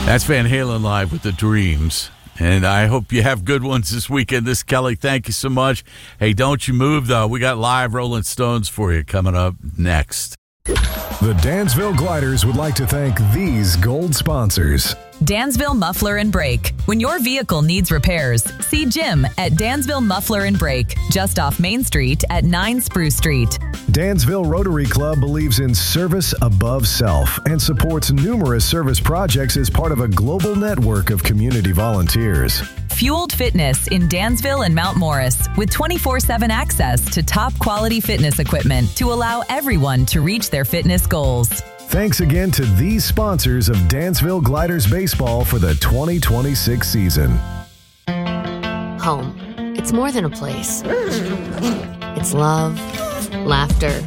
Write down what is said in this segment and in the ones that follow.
That's Van Halen live with the Dreams. And I hope you have good ones this weekend. This Kelly, thank you so much. Hey, don't you move, though. We got live Rolling Stones for you coming up next. The Dansville Gliders would like to thank these gold sponsors. Dansville Muffler and Brake. When your vehicle needs repairs, see Jim at Dansville Muffler and Brake, just off Main Street at 9 Spruce Street. Dansville Rotary Club believes in service above self and supports numerous service projects as part of a global network of community volunteers. Fueled Fitness in Dansville and Mount Morris with 24/7 access to top quality fitness equipment to allow everyone to reach their fitness goals. Thanks again to these sponsors of Dansville Gliders Baseball for the 2026 season. Home. It's more than a place. It's love, laughter,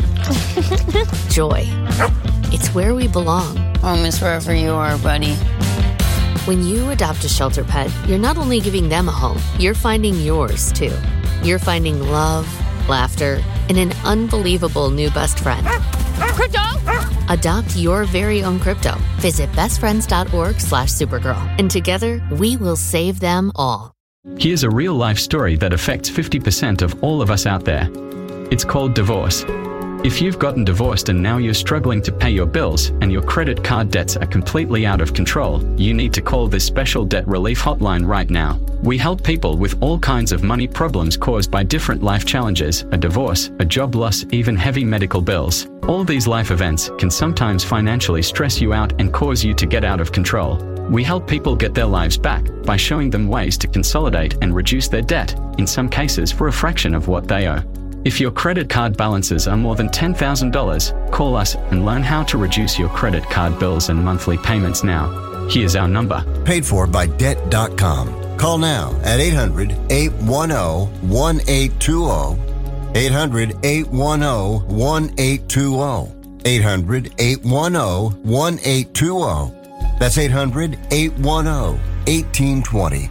joy. It's where we belong. Home is wherever you are, buddy. When you adopt a shelter pet, you're not only giving them a home, you're finding yours, too. You're finding love, laughter, and an unbelievable new best friend. Crypto! Adopt your very own crypto. Visit bestfriends.org/Supergirl. And together, we will save them all. Here's a real-life story that affects 50% of all of us out there. It's called divorce. If you've gotten divorced and now you're struggling to pay your bills and your credit card debts are completely out of control, you need to call this special debt relief hotline right now. We help people with all kinds of money problems caused by different life challenges, a divorce, a job loss, even heavy medical bills. All these life events can sometimes financially stress you out and cause you to get out of control. We help people get their lives back by showing them ways to consolidate and reduce their debt, in some cases for a fraction of what they owe. If your credit card balances are more than $10,000, call us and learn how to reduce your credit card bills and monthly payments now. Here's our number. Paid for by Debt.com. Call now at 800-810-1820. 800-810-1820. 800-810-1820. That's 800-810-1820.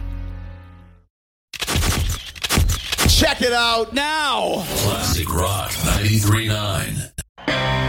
Check it out now. Classic Rock 93.9.